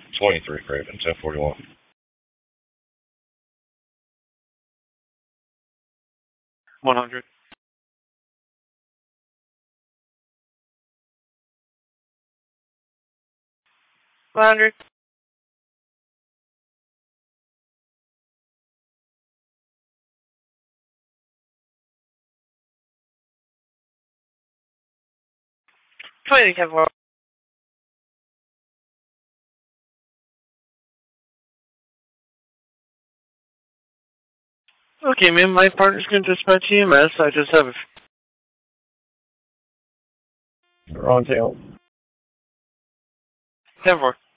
23 Craven, 1041. 100. 100. 20 10-4. Okay, man, my partner's going to dispatch EMS. I just have a... You're on tail. 10-4.